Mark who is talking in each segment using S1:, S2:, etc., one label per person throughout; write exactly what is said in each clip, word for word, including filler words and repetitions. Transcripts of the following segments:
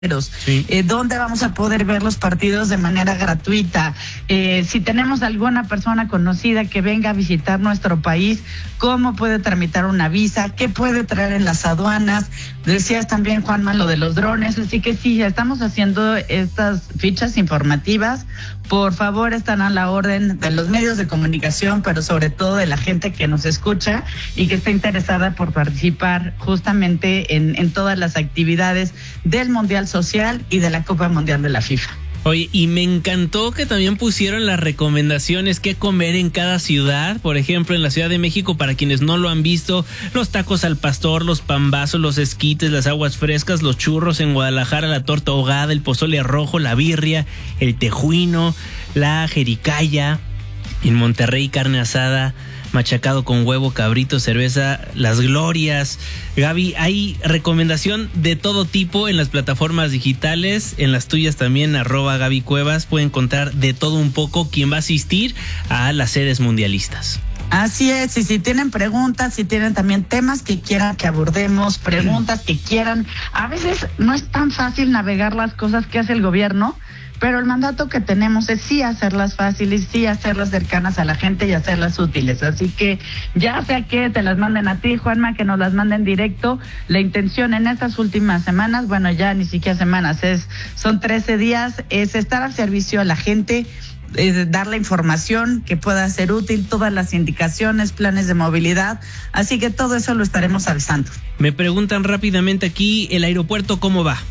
S1: Sí.
S2: Eh, ¿Dónde vamos a poder ver los partidos de manera gratuita? Eh, si tenemos alguna persona conocida que venga a visitar nuestro país, ¿cómo puede tramitar una visa? ¿Qué puede traer en las aduanas? Decías también, Juanma, lo de los drones. Así que sí, ya estamos haciendo estas fichas informativas. Por favor, están a la orden de los medios de comunicación, pero sobre todo de la gente que nos escucha y que está interesada por participar justamente en, en todas las actividades del Mundial Social y de la Copa Mundial de la FIFA.
S1: Oye, y me encantó que también pusieron las recomendaciones qué comer en cada ciudad. Por ejemplo, en la Ciudad de México, para quienes no lo han visto, los tacos al pastor, los pambazos, los esquites, las aguas frescas, los churros. En Guadalajara, la torta ahogada, el pozole rojo, la birria, el tejuino, la jericaya. En Monterrey, carne asada, machacado con huevo, cabrito, cerveza, las glorias. Gaby, hay recomendación de todo tipo en las plataformas digitales, en las tuyas también, arroba Gaby Cuevas, pueden encontrar de todo un poco quien va a asistir a las sedes mundialistas.
S2: Así es, y si tienen preguntas, si tienen también temas que quieran que abordemos, preguntas que quieran, a veces no es tan fácil navegar las cosas que hace el gobierno, pero el mandato que tenemos es sí hacerlas fáciles, sí hacerlas cercanas a la gente y hacerlas útiles. Así que ya sea que te las manden a ti, Juanma, que nos las manden directo. La intención en estas últimas semanas, bueno, ya ni siquiera semanas, es son trece días, es estar al servicio a la gente, eh, dar la información que pueda ser útil, todas las indicaciones, planes de movilidad. Así que todo eso lo estaremos avisando.
S1: Me preguntan rápidamente aquí, ¿el aeropuerto cómo va?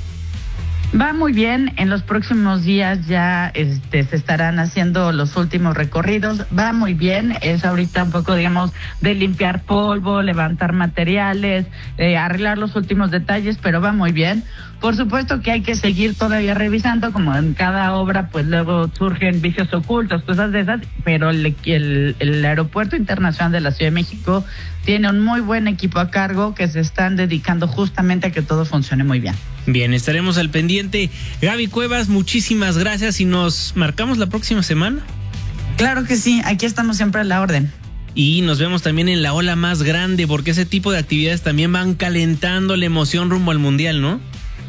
S2: Va muy bien, en los próximos días ya este, se estarán haciendo los últimos recorridos, va muy bien, es ahorita un poco, digamos, de limpiar polvo, levantar materiales, eh, arreglar los últimos detalles, pero va muy bien. Por supuesto que hay que seguir todavía revisando, como en cada obra, pues luego surgen vicios ocultos, cosas de esas, pero el, el, el Aeropuerto Internacional de la Ciudad de México tiene un muy buen equipo a cargo que se están dedicando justamente a que todo funcione muy bien.
S1: Bien, estaremos al pendiente. Gaby Cuevas, muchísimas gracias y nos marcamos la próxima semana.
S2: Claro que sí, aquí estamos siempre a la orden.
S1: Y nos vemos también en la ola más grande, porque ese tipo de actividades también van calentando la emoción rumbo al Mundial, ¿no?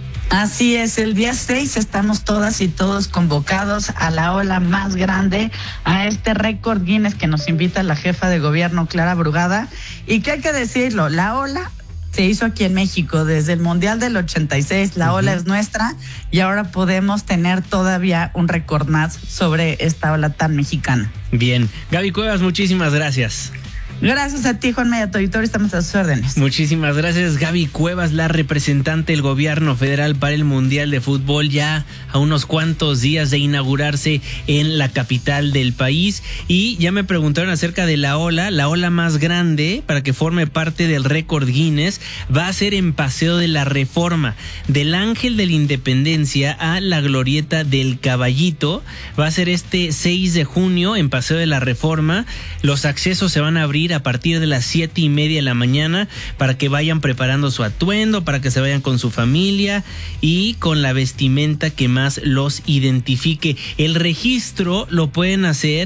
S2: Así es, el día seis estamos todas y todos convocados a la ola más grande, a este récord Guinness que nos invita la jefa de gobierno, Clara Brugada, y que hay que decirlo, la ola se hizo aquí en México desde el Mundial del ochenta y seis, la uh-huh. ola es nuestra y ahora podemos tener todavía un récord más sobre esta ola tan mexicana.
S1: Bien, Gaby Cuevas, muchísimas gracias.
S2: Gracias a ti, Juanma, y a tu auditorio, estamos a sus órdenes.
S1: Muchísimas gracias, Gaby Cuevas, la representante del gobierno federal para el Mundial de Fútbol, ya a unos cuantos días de inaugurarse en la capital del país. Y ya me preguntaron acerca de la ola, la ola más grande para que forme parte del récord Guinness, va a ser en Paseo de la Reforma, del Ángel de la Independencia a la Glorieta del Caballito. Va a ser este seis de junio en Paseo de la Reforma. Los accesos se van a abrir a partir de las siete y media de la mañana para que vayan preparando su atuendo, para que se vayan con su familia y con la vestimenta que más los identifique. El registro lo pueden hacer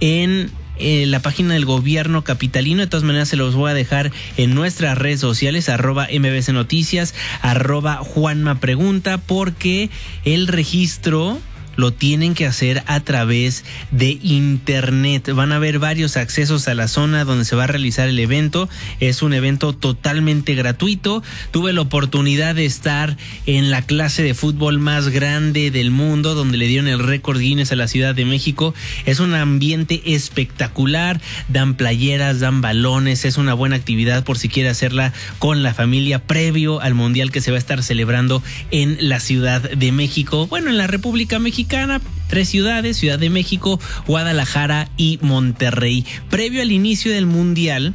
S1: en Eh, la página del gobierno capitalino. De todas maneras se los voy a dejar en nuestras redes sociales, arroba M B C Noticias, arroba Juanma Pregunta, porque el registro lo tienen que hacer a través de internet. Van a haber varios accesos a la zona donde se va a realizar el evento. Es un evento totalmente gratuito. Tuve la oportunidad de estar en la clase de fútbol más grande del mundo, donde le dieron el récord Guinness a la Ciudad de México. Es un ambiente espectacular. Dan playeras, dan balones. Es una buena actividad por si quiere hacerla con la familia previo al Mundial que se va a estar celebrando en la Ciudad de México. Bueno, en la República Mexicana. Tres ciudades, Ciudad de México, Guadalajara y Monterrey. Previo al inicio del Mundial,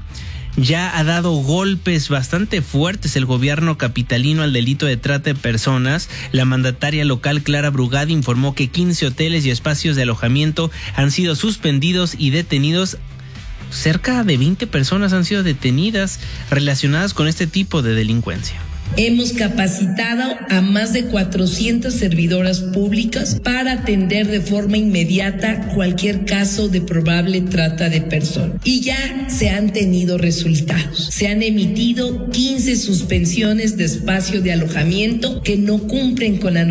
S1: ya ha dado golpes bastante fuertes el gobierno capitalino al delito de trata de personas. La mandataria local Clara Brugada informó que quince hoteles y espacios de alojamiento han sido suspendidos y detenidos. Cerca de veinte personas han sido detenidas relacionadas con este tipo de delincuencia.
S3: Hemos capacitado a más de cuatrocientas servidoras públicas para atender de forma inmediata cualquier caso de probable trata de personas. Y ya se han tenido resultados. Se han emitido quince suspensiones de espacio de alojamiento que no cumplen con la